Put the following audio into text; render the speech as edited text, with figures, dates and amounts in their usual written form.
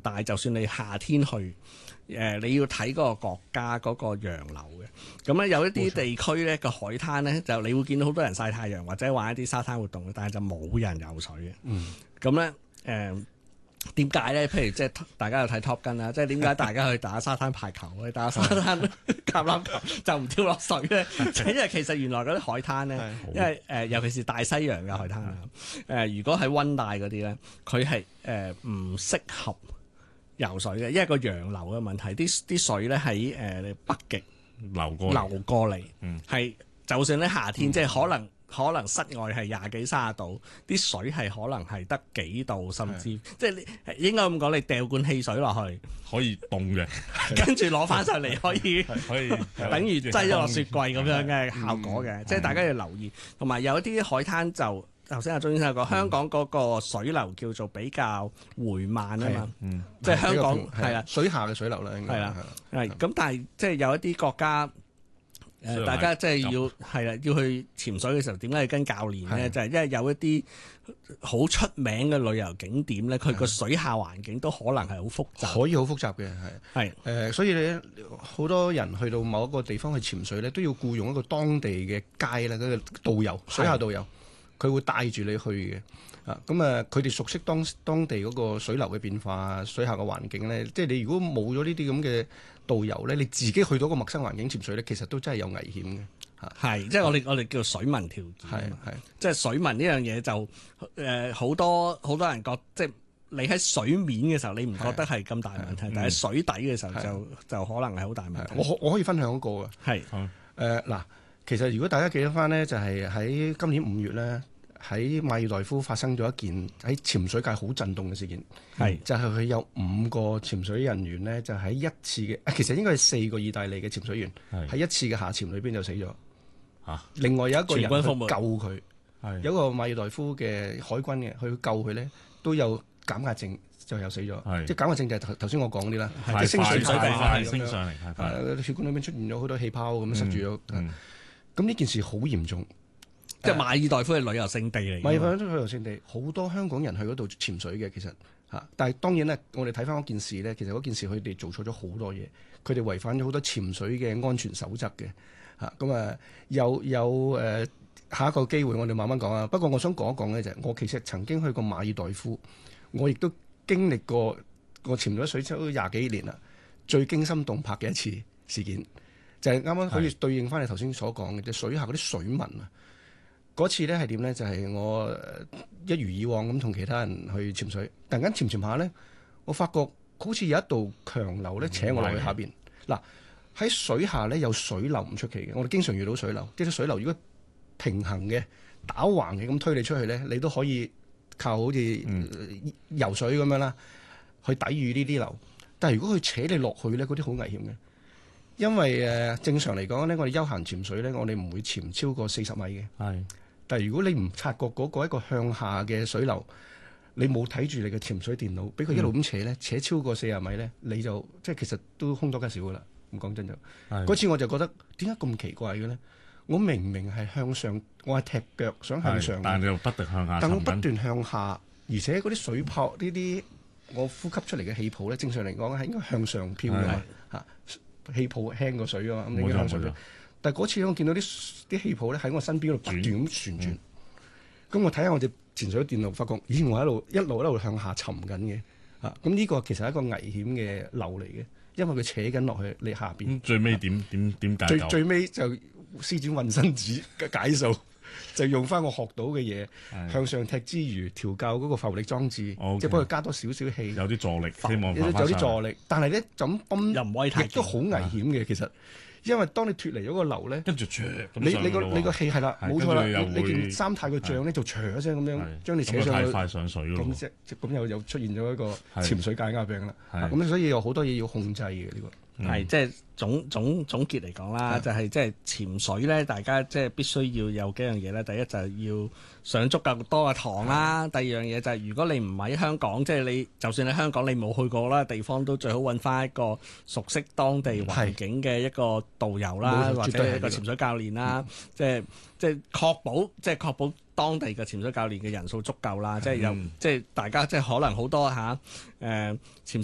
大，就算你夏天去。你要睇嗰個國家嗰個洋流嘅，咁咧有一啲地區咧個海灘咧就你會見到好多人曬太陽或者玩一啲沙灘活動，但係就冇人游水嘅。咁咧點解咧？譬如即係大家有睇 Top Gun 啦，即係點解大家去打沙灘排球、去打沙灘橄欖球就唔跳落水咧？因為其實原來嗰啲海灘咧，因為尤其是大西洋嘅海灘啊，如果喺溫帶嗰啲咧，佢係唔適合游水嘅，因為個洋流嘅問題，啲水咧喺北極流過嚟，係就算咧夏天，即係可能室外係20幾30度，啲水係可能係得幾度，甚至即係你應該咁講，你掉罐汽水落去可以凍嘅， 跟住攞翻上嚟可以等於擠咗落雪櫃咁樣嘅效果嘅，即係大家要留意。同埋有一啲海灘就頭先阿鐘先生講，香港嗰個水流叫做比較緩慢啊嘛，即係香港係啦， 水下嘅水流啦，應該係啦，係咁，但係即係有一啲國家。大家即係要去潛水嘅時候，點解要跟教練咧？就係因為有一啲好出名嘅旅遊景點咧，佢個水下環境都可能係好複雜， 可以好複雜嘅，係所以你好多人去到某一個地方去潛水咧，都要僱用一個當地嘅街啦，嗰個導遊，水下導遊，佢會帶住你去嘅。佢哋熟悉當地嗰個水流嘅變化、水下嘅環境咧，即係你如果冇咗呢啲咁嘅導遊咧，你自己去到個陌生環境潛水咧，其實都真係有危險嘅。 係，即係我哋叫水文條件。係，即係水文呢樣嘢就好多人覺，即係你喺水面嘅時候，你唔覺得係咁大問題，但係水底嘅時候就可能係好大問題。 我可以分享一個嘅。係嗱，其實如果大家記得翻呢，就係喺今年5月咧。喺馬爾代夫發生咗一件喺潛水界好震動嘅事件，就係佢有5個潛水人員呢，就喺一次嘅，其實應該係4個意大利嘅潛水員喺一次嘅下潛裏邊就死咗。另外有一個人去救佢，有一個馬爾代夫嘅海軍嘅去救佢呢，都有減壓症，就又死咗。即係減壓症就係頭先我講啲啦，即係升水病升上嚟，血管裏面出現咗好多氣泡咁塞住咗。咁呢件事好嚴重。 即係馬爾代夫係旅遊勝地嚟， 馬爾代夫旅遊勝地，好多香港人去嗰度潛水嘅，其實但係當然咧，我哋睇翻嗰件事咧，其實嗰件事佢哋做錯咗好多嘢，佢哋違反咗好多潛水嘅安全守則嘅。有下一個機會我哋慢慢講啊。不過我想講一講咧，就係我其實曾經去過馬爾代夫，我亦都經歷過我潛咗水都20幾年啦，最驚心動魄嘅一次事件，就係啱啱可以對應翻你頭先所講嘅，即係水下嗰啲水紋啊。嗰次咧係點咧？就係我一如以往咁同其他人去潛水，突然間潛下咧，我發覺好似有一道強流咧扯我落去下邊。嗱，喺水下咧有水流唔出奇嘅，我哋經常遇到水流，即係水流如果平衡嘅打橫嘅咁推你出去咧，你都可以靠好似游水咁樣啦，去抵禦呢啲流。但係如果佢扯你落去咧，嗰啲好危險嘅，因為正常嚟講咧，我哋休閒潛水咧，我哋唔會潛超過40米嘅。但係如果你唔察覺嗰個一個向下嘅水流，你冇睇住你嘅潛水電腦，俾佢一路咁扯咧，扯超過40米咧，你就即係其實都凶多吉少噶啦。咁講真就，嗰次我就覺得點解咁奇怪嘅咧？我明明係向上，我係踢腳想向上， 但係你又不斷向下， 但我不斷向下，而且嗰啲水泡呢啲我呼吸出嚟嘅氣泡咧，正常嚟講係應該向上飄嘅嘛嚇，氣泡輕過水啊嘛，咁應該向上飄。但係嗰次我見到啲氣泡咧喺我身邊度不斷咁旋轉，咁我睇下我隻潛水電腦，發覺咦我一路向下沉緊嘅嚇，咁呢個其實係一個危險嘅流嚟嘅，因為佢扯緊落去你下邊。 最尾點解救？ 最尾就施展渾身子嘅解數，就用翻我學到嘅嘢向上踢之餘，調校嗰個浮力裝置，即係幫佢加多少少氣， 有啲助力，希望有啲助力。但係咧就咁泵又唔可以太亦都好危險嘅，其實。因為當你脫離咗個流咧， 跟住你個氣係啦，冇錯啦，你件衫太過脹咧，就唰一聲咁樣將你扯上去， 太快上水咯。 咁又出現咗一個潛水解壓病啦。咁所以有好多嘢要控制嘅呢個。 係即係總結嚟講啦，就係即係潛水咧，大家即係必須要有幾樣嘢咧。第一就係要上足夠多嘅堂啦。第二樣嘢就係如果你唔喺香港，即係你就算喺香港你冇去過啦地方，都最好揾翻一個熟悉當地環境嘅一個導遊啦，或者一個潛水教練啦。即係確保當地嘅潛水教練嘅人數足夠啦。即係大家即係可能好多潛水